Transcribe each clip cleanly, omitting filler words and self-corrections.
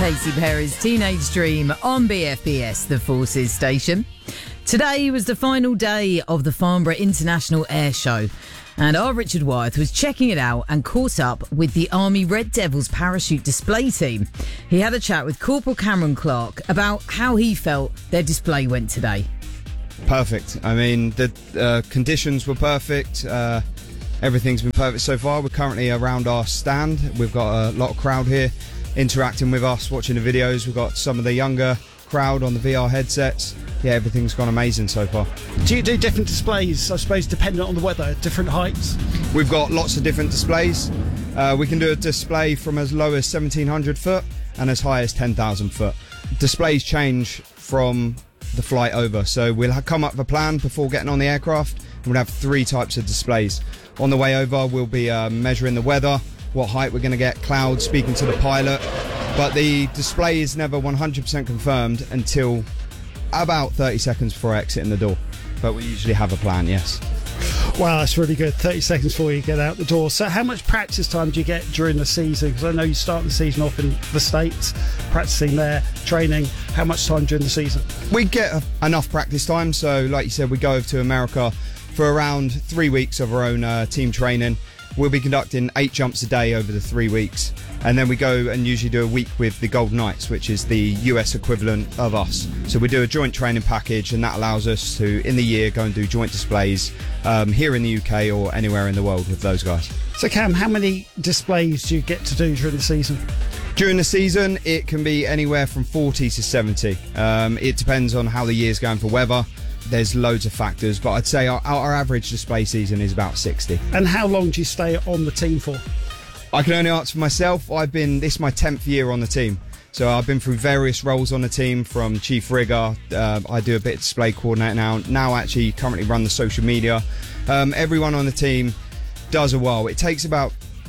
Katy Perry's Teenage Dream on BFBS, the Forces station. Today was the final day of the Farnborough International Air Show, and our Richard Wyeth was checking it out and caught up with the Army Red Devils parachute display team. He had a chat with Corporal Cameron Clark about how he felt their display went today. Perfect. I mean, the conditions were perfect. Everything's been perfect so far. We're currently around our stand. We've got a lot of crowd here interacting with us, watching the videos. We've got some of the younger crowd on the VR headsets. Yeah, everything's gone amazing so far. Do you do different displays, I suppose, dependent on the weather, different heights? We've got lots of different displays. We can do a display from as low as 1,700 foot and as high as 10,000 foot. Displays change from the flight over, so we'll come up with a plan before getting on the aircraft, and we'll have 3 types of displays. On the way over, we'll be measuring the weather, what height we're going to get, clouds, speaking to the pilot, but the display is never 100% confirmed until about 30 seconds before exiting the door, but we usually have a plan, yes. Wow, that's really good. 30 seconds before you get out the door. So how much practice time do you get during the season? Because I know you start the season off in the States, practicing there, training. How much time during the season? We get enough practice time, so like you said, we go over to America for around 3 weeks of our own team training. We'll be conducting 8 jumps a day over the 3 weeks, and then we go and usually do a week with the Golden Knights, which is the US equivalent of us. So we do a joint training package, and that allows us to, in the year, go and do joint displays here in the UK or anywhere in the world with those guys. So Cam, how many displays do you get to do during the season? During the season, it can be anywhere from 40 to 70. It depends on how the year's going for weather. There's loads of factors, but I'd say our average display season is about 60. And how long do you stay on the team for? I can only answer for myself. This is my 10th year on the team. So I've been through various roles on the team, from chief rigger. I do a bit of display coordinator now actually currently run the social media. Everyone on the team does a while. It takes about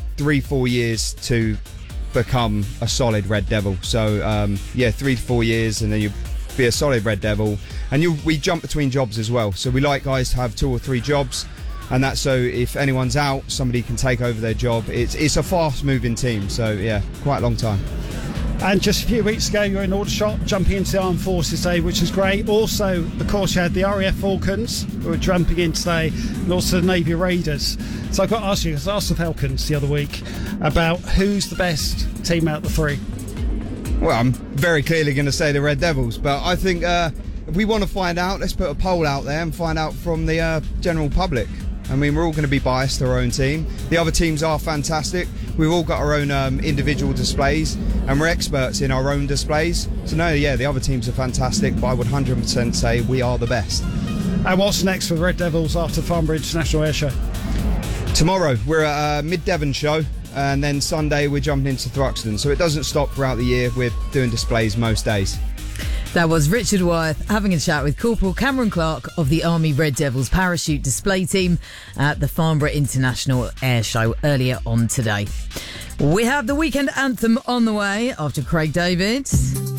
3-4 years to become a solid Red Devil. So 3 to 4 years, and then you be a solid Red Devil, and we jump between jobs as well, so we like guys to have 2 or 3 jobs, and that's so if anyone's out, somebody can take over their job. It's a fast moving team, so yeah, quite a long time. And just a few weeks ago, you were in Aldershot, jumping into the Armed Forces Day, which is great. Also, of course, you had the RAF Falcons, who were jumping in today, and also the Navy Raiders. So I've got to ask you, because I asked the Falcons the other week about who's the best team out of the 3. Well, I'm very clearly going to say the Red Devils, but I think if we want to find out, let's put a poll out there and find out from the general public. I mean, we're all going to be biased to our own team. The other teams are fantastic. We've all got our own individual displays, and we're experts in our own displays. So no, yeah, the other teams are fantastic, but I would 100% say we are the best. And what's next for the Red Devils after the Farnborough International Air Show? Tomorrow, we're at a Mid-Devon show, and then Sunday we're jumping into Thruxton. So it doesn't stop throughout the year. We're doing displays most days. That was Richard Wyeth having a chat with Corporal Cameron Clark of the Army Red Devils parachute display team at the Farnborough International Air Show earlier on today. We have the weekend anthem on the way after Craig David.